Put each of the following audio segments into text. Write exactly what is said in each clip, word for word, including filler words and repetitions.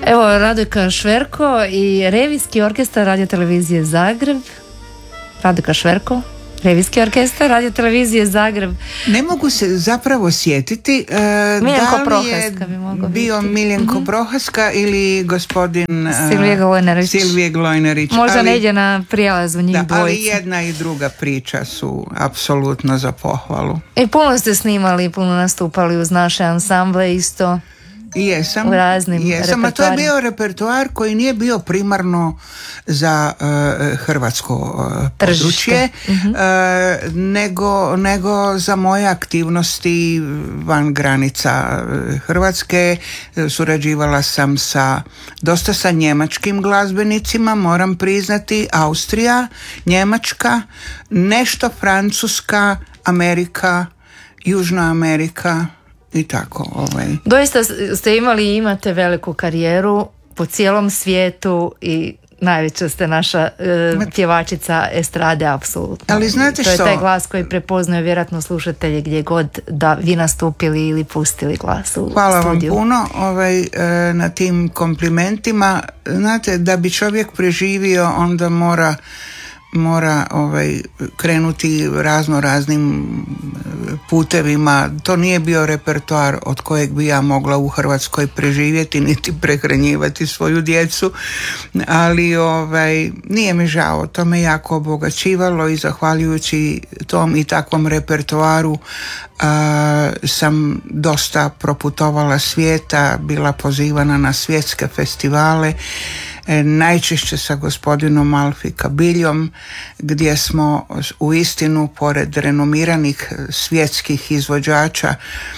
Evo, Radojka Šverko i Revijski orkestar Radio Televizije Zagreb. Radojka Šverko, Revijski orkestar Radio Televizije Zagreb. Ne mogu se zapravo sjetiti uh, Miljenko da li Prohaska bi je mogao bio biti. Miljenko Mm-hmm. Prohaska ili gospodin uh, Silvije Glojnerić. Silvije Glojnerić. Možda ali, ne ide na prijelazu njih da, dvojice. ali jedna i druga priča su apsolutno za pohvalu. I puno ste snimali, puno nastupali uz naše ansamble isto. Jesam, u raznim jesam, a to je bio repertoar koji nije bio primarno za uh, hrvatsko uh, područje, uh-huh. uh, nego, nego za moje aktivnosti van granica Hrvatske. Surađivala sam sa dosta sa njemačkim glazbenicima, moram priznati, Austrija, Njemačka, nešto Francuska, Amerika, Južna Amerika i tako. Ovaj. Doista ste imali i imate veliku karijeru po cijelom svijetu i najveća ste naša e, pjevačica estrade, apsolutno. Ali znate to je što? taj glas koji prepoznaju vjerojatno slušatelje gdje god da vi nastupili ili pustili glas u Hvala studiju. vam puno ovaj, na tim komplimentima. Znate, da bi čovjek preživio, onda mora mora ovaj, krenuti razno raznim putevima. To nije bio repertoar od kojeg bi ja mogla u Hrvatskoj preživjeti niti prehranjivati svoju djecu, ali ovaj, nije mi žao, to me jako obogaćivalo i zahvaljujući tom i takvom repertoaru a, sam dosta proputovala svijeta, bila pozivana na svjetske festivale, najčešće sa gospodinom Alfi Kabiljom, gdje smo u istinu pored renomiranih svjetskih izvođača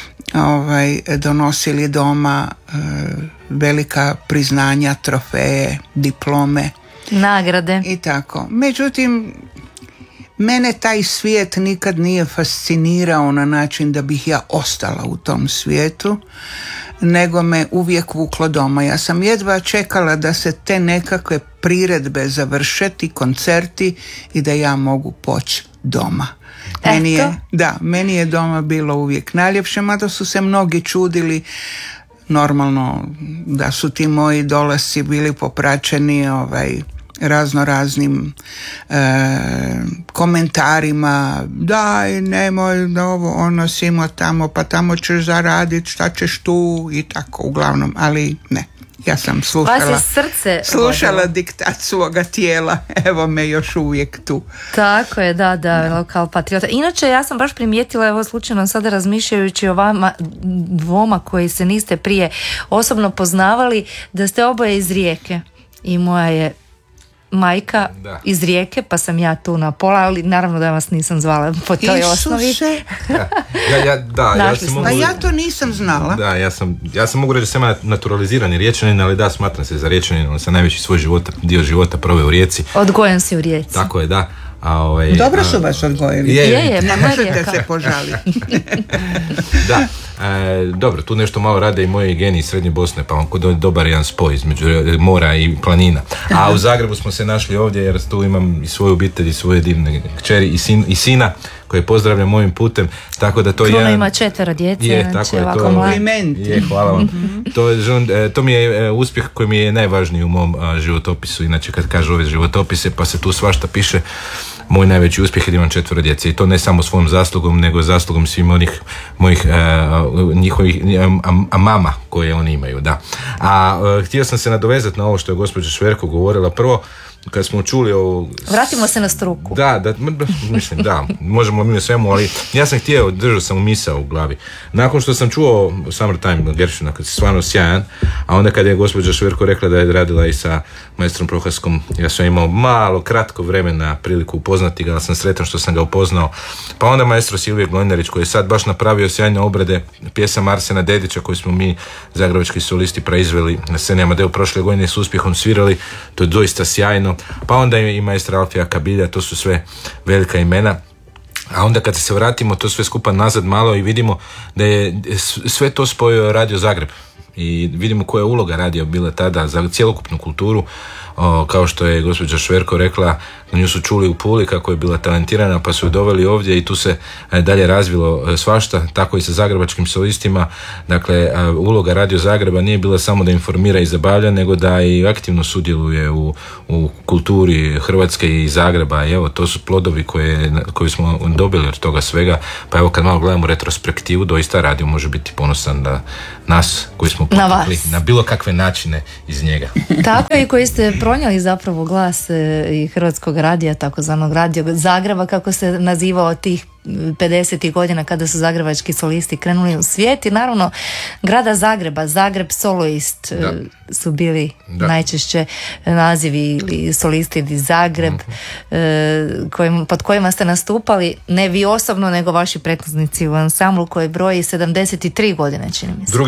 ovaj, donosili doma e, velika priznanja, trofeje, diplome, nagrade i tako. Međutim, mene taj svijet nikad nije fascinirao na način da bih ja ostala u tom svijetu, nego me uvijek vuklo doma. Ja sam jedva čekala da se te nekakve priredbe završe, ti koncerti, i da ja mogu poći doma. Meni je, da, meni je doma bilo uvijek najljepše, mada su se mnogi čudili. Normalno da su ti moji dolasci bili popraćeni ovaj, razno raznim e, komentarima, daj nemoj ovo ono simo tamo, pa tamo ćeš zaraditi, šta ćeš tu i tako, uglavnom, ali ne, ja sam slušala srce slušala vodilo. Diktat svoga tijela, evo me još uvijek tu. Tako je, da, da, da. Lokal patriota. Inače, ja sam baš primijetila, evo slučajno sada razmišljajući o vama dvoma koji se niste prije osobno poznavali, da ste oboje iz Rijeke i moja je majka da. iz Rijeke, pa sam ja tu na pola, ali naravno da vas nisam zvala po toj Isuse. osnovi. Ja, ja, ja, da, ja sam mogu, pa ja to nisam znala. Da, ja sam, ja sam mogu reći da sam ja naturalizirani Riječanin, ali da, smatram se za Riječanin, ali sam najveći svoj života, dio života proveo u Rijeci. Odgojen si u Rijeci. Tako je, da. A, ovaj, Dobro su vas odgojili. Je, je, je, ne možete se požaliti. Da. E, dobro, tu nešto malo rade i moji geni iz Srednje Bosne, pa on dobar jedan spoj između mora i planina. A u Zagrebu smo se našli ovdje jer tu imam i svoju obitelj i svoje divne kćeri i, sin, i sina koje pozdravljam mojim putem, tako da to Kruna jedan... ima četvero djece, je, znači tako je, ovako to, kompliment. Je, hvala vam. to, je, to mi je uspjeh koji mi je najvažniji u mom a, životopisu, inače kad kažu ove životopise pa se tu svašta piše. Moj najveći uspjeh je da imam četvero djece i to ne samo svojom zaslugom, nego zaslugom svim onih mojih uh, njihovih a, a mama koje oni imaju, da. A uh, htio sam se nadovezati na ovo što je gospođa Šverko govorila. Prvo, kad smo čuli ovo... Vratimo se na struku. Da, da, mislim, da, možemo mi o svemu, ali ja sam htio, držao sam misao u glavi. Nakon što sam čuo Summertime Gershwina, kad si stvarno sjajan, a onda kad je gospođa Šverko rekla da je radila i sa maestrom Prohaskom, ja sam imao malo, kratko vremena priliku upoznati ga, ali sam sretan što sam ga upoznao. Pa onda maestro Silvije Glojnerić, koji je sad baš napravio sjajne obrade pjesama Arsena Dedića, koju smo mi, zagrebački solisti, proizveli na sceni Amadeu prošle godine, s uspjehom svirali, to je doista sjajno. Pa onda i maestra Alfija Kabilja, to su sve velika imena. A onda kad se vratimo to sve skupa nazad malo i vidimo da je sve to spojio Radio Zagreb i vidimo koja je uloga radio bila tada za cjelokupnu kulturu, o, kao što je gospođa Šverko rekla, nju su čuli u Puli kako je bila talentirana, pa su ju doveli ovdje i tu se dalje razvilo svašta, tako i sa zagrebačkim solistima. Dakle, uloga Radio Zagreba nije bila samo da informira i zabavlja, nego da i aktivno sudjeluje u, u kulturi Hrvatske i Zagreba. I evo, to su plodovi koje, koje smo dobili od toga svega. Pa evo, kad malo gledamo retrospektivu, doista radio može biti ponosan na nas koji smo potekli na, na bilo kakve načine iz njega. Tako i koji ste pronijeli zapravo glas i Hrvatskog radija, takozvanog Radio Zagreba, kako se nazivao tih pedesetih godina kada su zagrebački solisti krenuli u svijet i naravno grada Zagreba, Zagreb Soloist da. su bili da. najčešće nazivi ili solisti ili Zagreb mm-hmm. kojim, pod kojima ste nastupali, ne vi osobno nego vaši prethodnici u ansamblu koji broji sedamdeset tri godine, čini mi se.